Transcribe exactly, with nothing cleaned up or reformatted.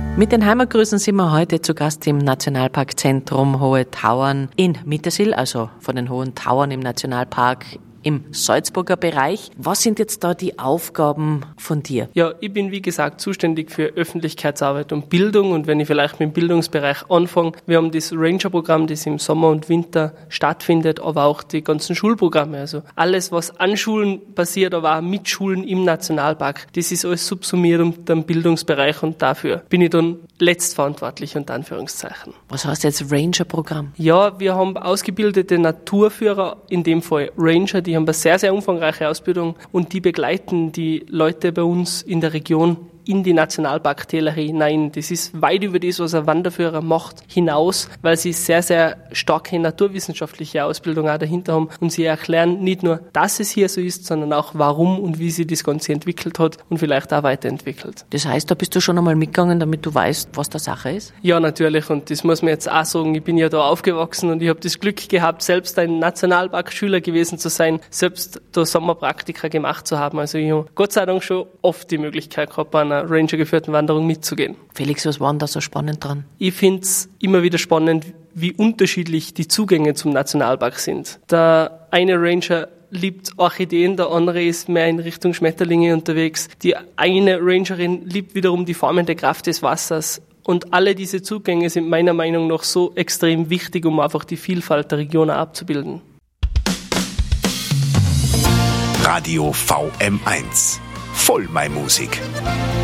Mit den Heimatgrüßen sind wir heute zu Gast im Nationalparkzentrum Hohe Tauern in Mittersill, also von den Hohen Tauern im Nationalpark im Salzburger Bereich. Was sind jetzt da die Aufgaben von dir? Ja, ich bin wie gesagt zuständig für Öffentlichkeitsarbeit und Bildung, und wenn ich vielleicht mit dem Bildungsbereich anfange, wir haben das Ranger-Programm, das im Sommer und Winter stattfindet, aber auch die ganzen Schulprogramme, also alles, was an Schulen passiert, aber auch mit Schulen im Nationalpark, das ist alles subsumiert unter dem Bildungsbereich, und dafür bin ich dann letztverantwortlich unter Anführungszeichen. Was heißt jetzt Ranger-Programm? Ja, wir haben ausgebildete Naturführer, in dem Fall Ranger, die haben eine sehr, sehr umfangreiche Ausbildung, und die begleiten die Leute bei uns in der Region in die Nationalparktäler hinein. Das ist weit über das, was ein Wanderführer macht, hinaus, weil sie sehr, sehr starke naturwissenschaftliche Ausbildung auch dahinter haben, und sie erklären nicht nur, dass es hier so ist, sondern auch warum und wie sich das Ganze entwickelt hat und vielleicht auch weiterentwickelt. Das heißt, da bist du schon einmal mitgegangen, damit du weißt, was der Sache ist? Ja, natürlich, und das muss man jetzt auch sagen, ich bin ja da aufgewachsen und ich habe das Glück gehabt, selbst ein Nationalparkschüler gewesen zu sein, selbst da Sommerpraktika gemacht zu haben. Also ich habe Gott sei Dank schon oft die Möglichkeit gehabt, bei einer Ranger-geführten Wanderung mitzugehen. Felix, was war denn da so spannend dran? Ich finde es immer wieder spannend, wie unterschiedlich die Zugänge zum Nationalpark sind. Der eine Ranger liebt Orchideen, der andere ist mehr in Richtung Schmetterlinge unterwegs. Die eine Rangerin liebt wiederum die formende Kraft des Wassers. Und alle diese Zugänge sind meiner Meinung nach so extrem wichtig, um einfach die Vielfalt der Region abzubilden. Radio V M eins. Voll meine Musik.